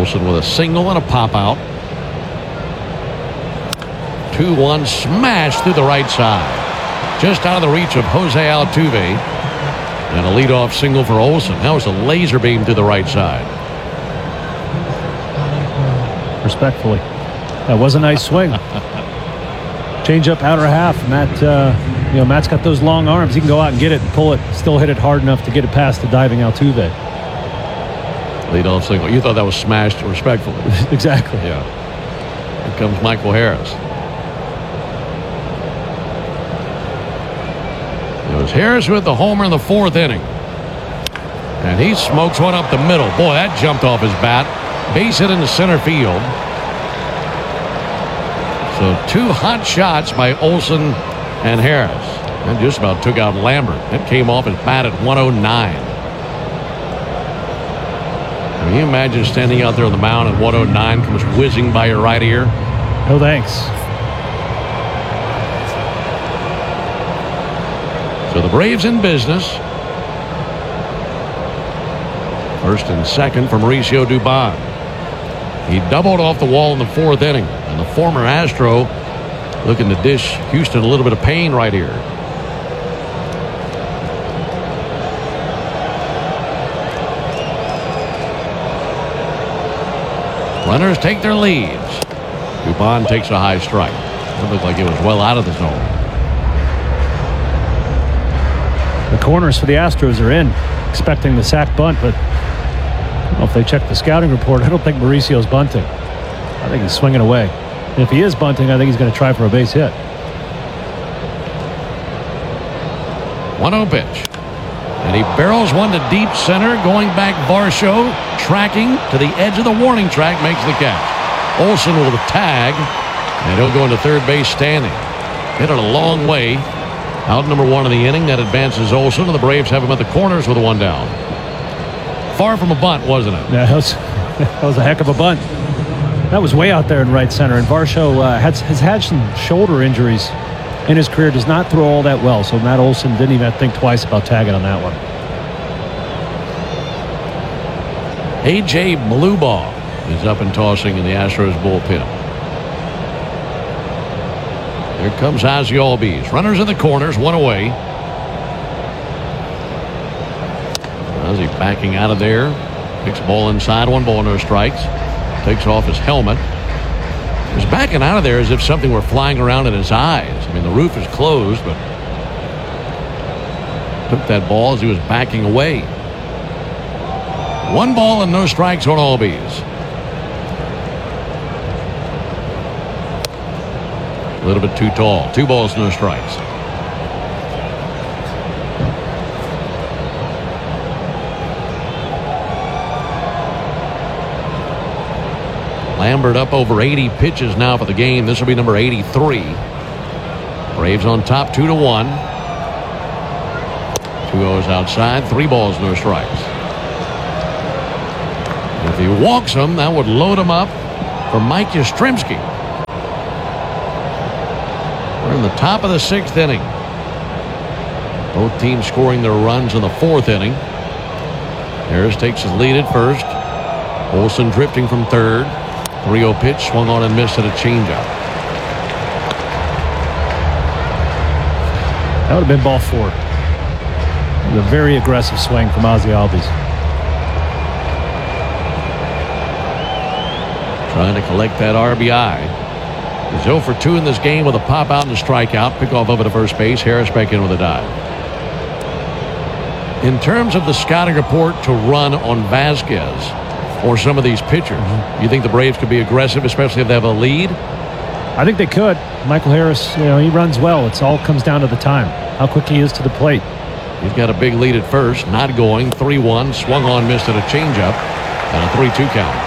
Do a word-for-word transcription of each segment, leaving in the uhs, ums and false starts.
Olson with a single and a pop out. two one smash through the right side. Just out of the reach of Jose Altuve. And a leadoff single for Olson. That was a laser beam to the right side. Respectfully. That was a nice swing. Change up outer half. Matt, uh, you know, Matt's got those long arms. He can go out and get it and pull it. Still hit it hard enough to get it past the diving Altuve. Leadoff single. You thought that was smashed respectfully. Exactly. Yeah. Here comes Michael Harris. It was Harris with the homer in the fourth inning. And he smokes one up the middle. Boy, that jumped off his bat. Base hit into center field. So two hot shots by Olson and Harris. And just about took out Lambert. It came off his bat at one oh nine. Can you imagine standing out there on the mound at one oh nine, comes whizzing by your right ear? No thanks. So the Braves in business. First and second for Mauricio Dubon. He doubled off the wall in the fourth inning. And the former Astro looking to dish Houston a little bit of pain right here. Runners take their leads. Dubon takes a high strike. It looked like it was well out of the zone. The corners for the Astros are in, expecting the sack bunt, but I don't know if they check the scouting report. I don't think Mauricio's bunting. I think he's swinging away. And if he is bunting, I think he's going to try for a base hit. one oh pitch. And he barrels one to deep center. Going back, Varsho tracking to the edge of the warning track, makes the catch. Olson will tag, and he'll go into third base standing. Hit it a long way. Out number one in the inning. That advances Olson, and the Braves have him at the corners with a one down. Far from a bunt, wasn't it? Yeah, that was, that was a heck of a bunt. That was way out there in right center. And Varsho uh, has, has had some shoulder injuries in his career. Does not throw all that well. So Matt Olson didn't even think twice about tagging on that one. A J Bluebaugh is up and tossing in the Astros bullpen. Here comes Ozzie Albies. Runners in the corners, one away. Ozzie backing out of there. Kicks the ball inside, one ball, no strikes. Takes off his helmet. He's backing out of there as if something were flying around in his eyes. I mean, the roof is closed, but took that ball as he was backing away. One ball and no strikes on Albies. A little bit too tall. Two balls, no strikes. Lambert up over eighty pitches now for the game. This will be number eighty-three. Braves on top, two to one. Two O's outside, three balls, no strikes. If he walks him, that would load him up for Mike Yastrzemski. We're in the top of the sixth inning. Both teams scoring their runs in the fourth inning. Harris takes his lead at first. Olson drifting from third. three oh pitch, swung on and missed at a changeup. That would have been ball four. A very aggressive swing from Ozzie Albies. Trying to collect that R B I. He's oh for two in this game with a pop out and a strikeout. Pick off over to first base. Harris back in with a dive. In terms of the scouting report to run on Vasquez or some of these pitchers, mm-hmm. you think the Braves could be aggressive, especially if they have a lead? I think they could. Michael Harris, you know, he runs well. It's all comes down to the time, how quick he is to the plate. He's got a big lead at first, not going. three one, swung on, missed at a changeup, and a three two count.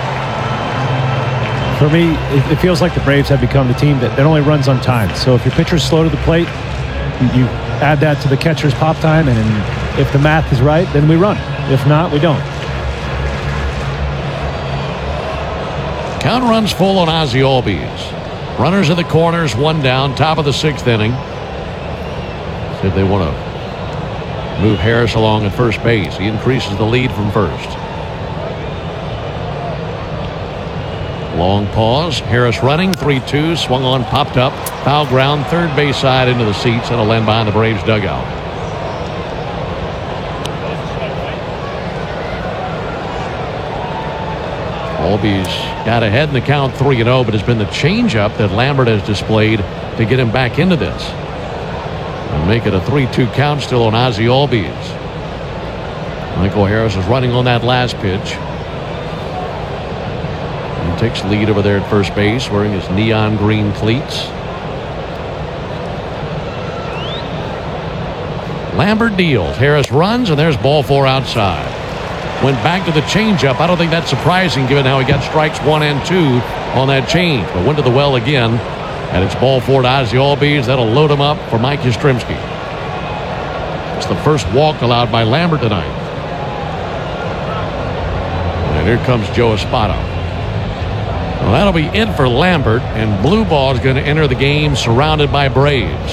For me, it, it feels like the Braves have become the team that, that only runs on time. So if your pitcher's slow to the plate, you, you add that to the catcher's pop time, and, and if the math is right, then we run. If not, we don't. Count runs full on Ozzie Albies. Runners in the corners, one down, top of the sixth inning. See if they want to move Harris along at first base. He increases the lead from first. Long pause. Harris running. three two. Swung on, popped up. Foul ground. Third base side into the seats. And a land behind the Braves dugout. Albies got ahead in the count three and oh, but it's been the changeup that Lambert has displayed to get him back into this. And make it a three two count still on Ozzie Albies. Michael Harris is running on that last pitch. He takes lead over there at first base wearing his neon green cleats. Lambert deals. Harris runs, and there's ball four outside. Went back to the changeup. I don't think that's surprising given how he got strikes one and two on that change. But went to the well again. And it's ball four to Ozzie Albies. That'll load him up for Mike Yastrzemski. It's the first walk allowed by Lambert tonight. And here comes Joe Espada. Well, that'll be it for Lambert. And blue ball is going to enter the game surrounded by Braves.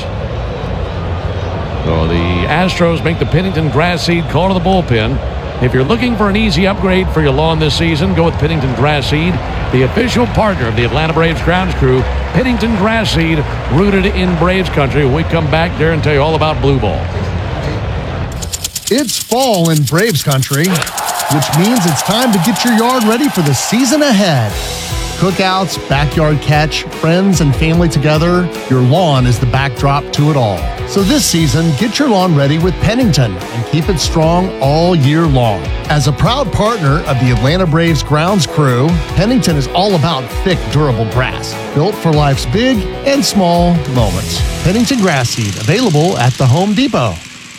So the Astros make the Pennington grass seed call to the bullpen. If you're looking for an easy upgrade for your lawn this season, go with Pennington Grass Seed, the official partner of the Atlanta Braves grounds crew. Pennington Grass Seed, rooted in Braves country. When we come back there and tell you all about blue ball. It's fall in Braves country, which means it's time to get your yard ready for the season ahead. Cookouts, backyard catch, friends and family together, your lawn is the backdrop to it all. So this season, get your lawn ready with Pennington and keep it strong all year long. As a proud partner of the Atlanta Braves grounds crew, Pennington is all about thick, durable grass, built for life's big and small moments. Pennington Grass Seed, available at the Home Depot.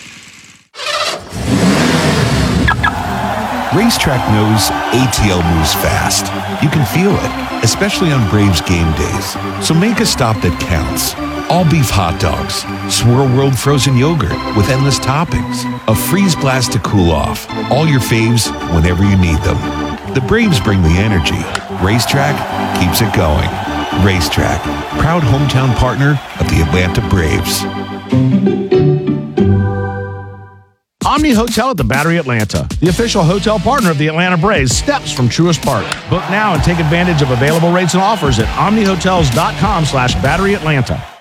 Racetrack knows A T L moves fast. You can feel it, especially on Braves game days. So make a stop that counts. All beef hot dogs, Swirl World frozen yogurt with endless toppings, a freeze blast to cool off. All your faves whenever you need them. The Braves bring the energy. Racetrack keeps it going. Racetrack, proud hometown partner of the Atlanta Braves. Omni Hotel at the Battery Atlanta, the official hotel partner of the Atlanta Braves, steps from Truist Park. Book now and take advantage of available rates and offers at omni hotels dot com slash battery atlanta.